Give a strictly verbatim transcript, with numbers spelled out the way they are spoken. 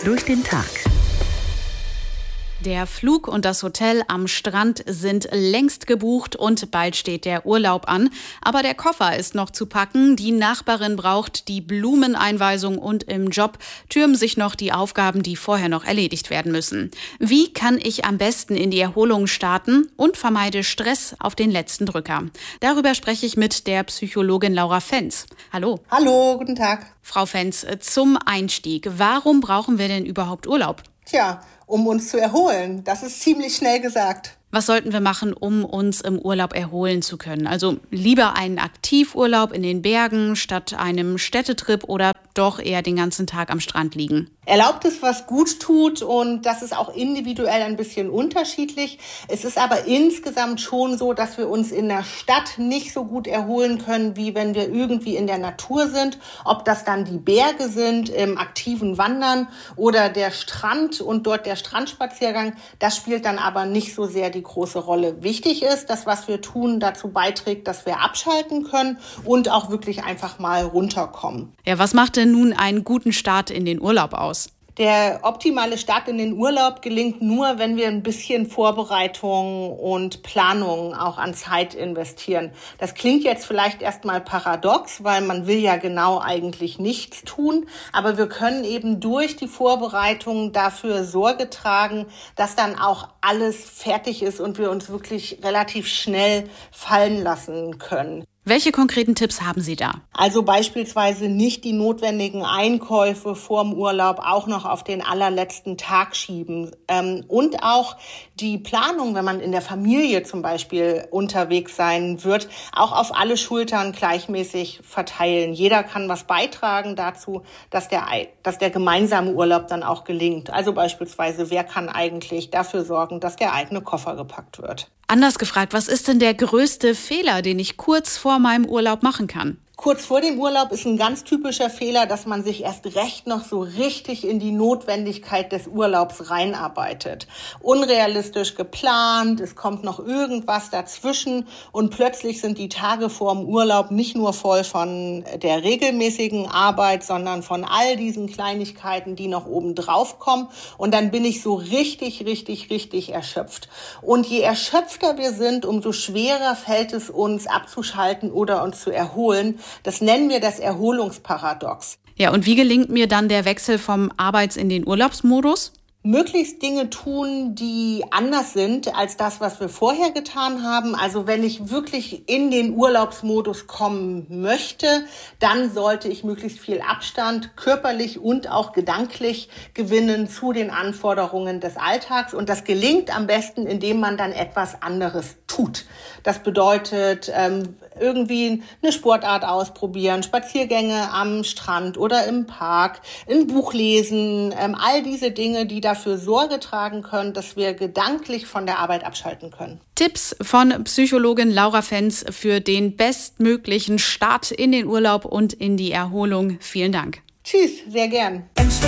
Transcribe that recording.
durch den Tag. Der Flug und das Hotel am Strand sind längst gebucht und bald steht der Urlaub an. Aber der Koffer ist noch zu packen. Die Nachbarin braucht die Blumeneinweisung und im Job türmen sich noch die Aufgaben, die vorher noch erledigt werden müssen. Wie kann ich am besten in die Erholung starten und vermeide Stress auf den letzten Drücker? Darüber spreche ich mit der Psychologin Laura Fenz. Hallo. Hallo, guten Tag. Frau Fenz, zum Einstieg. Warum brauchen wir denn überhaupt Urlaub? Tja, um uns zu erholen. Das ist ziemlich schnell gesagt. Was sollten wir machen, um uns im Urlaub erholen zu können? Also lieber einen Aktivurlaub in den Bergen statt einem Städtetrip oder doch eher den ganzen Tag am Strand liegen? Erlaubt es, was gut tut, und das ist auch individuell ein bisschen unterschiedlich. Es ist aber insgesamt schon so, dass wir uns in der Stadt nicht so gut erholen können, wie wenn wir irgendwie in der Natur sind. Ob das dann die Berge sind, im aktiven Wandern oder der Strand und dort der Strandspaziergang, das spielt dann aber nicht so sehr die große Rolle. Wichtig ist, dass was wir tun dazu beiträgt, dass wir abschalten können und auch wirklich einfach mal runterkommen. Ja, was macht denn nun einen guten Start in den Urlaub aus? Der optimale Start in den Urlaub gelingt nur, wenn wir ein bisschen Vorbereitung und Planung auch an Zeit investieren. Das klingt jetzt vielleicht erstmal paradox, weil man will ja genau eigentlich nichts tun. Aber wir können eben durch die Vorbereitung dafür Sorge tragen, dass dann auch alles fertig ist und wir uns wirklich relativ schnell fallen lassen können. Welche konkreten Tipps haben Sie da? Also beispielsweise nicht die notwendigen Einkäufe vorm Urlaub auch noch auf den allerletzten Tag schieben. Ähm, und auch die Planung, wenn man in der Familie zum Beispiel unterwegs sein wird, auch auf alle Schultern gleichmäßig verteilen. Jeder kann was beitragen dazu, dass der, dass der gemeinsame Urlaub dann auch gelingt. Also beispielsweise, wer kann eigentlich dafür sorgen, dass der eigene Koffer gepackt wird? Anders gefragt, was ist denn der größte Fehler, den ich kurz vor meinem Urlaub machen kann? Kurz vor dem Urlaub ist ein ganz typischer Fehler, dass man sich erst recht noch so richtig in die Notwendigkeit des Urlaubs reinarbeitet. Unrealistisch geplant, es kommt noch irgendwas dazwischen und plötzlich sind die Tage vor dem Urlaub nicht nur voll von der regelmäßigen Arbeit, sondern von all diesen Kleinigkeiten, die noch oben drauf kommen. Und dann bin ich so richtig, richtig, richtig erschöpft. Und je erschöpfter wir sind, umso schwerer fällt es uns abzuschalten oder uns zu erholen. Das nennen wir das Erholungsparadox. Ja, und wie gelingt mir dann der Wechsel vom Arbeits- in den Urlaubsmodus? Möglichst Dinge tun, die anders sind als das, was wir vorher getan haben. Also wenn ich wirklich in den Urlaubsmodus kommen möchte, dann sollte ich möglichst viel Abstand körperlich und auch gedanklich gewinnen zu den Anforderungen des Alltags. Und das gelingt am besten, indem man dann etwas anderes tut. Das bedeutet, ähm, irgendwie eine Sportart ausprobieren, Spaziergänge am Strand oder im Park, ein Buch lesen, ähm, all diese Dinge, die dafür Sorge tragen können, dass wir gedanklich von der Arbeit abschalten können. Tipps von Psychologin Laura Fenz für den bestmöglichen Start in den Urlaub und in die Erholung. Vielen Dank. Tschüss, sehr gern.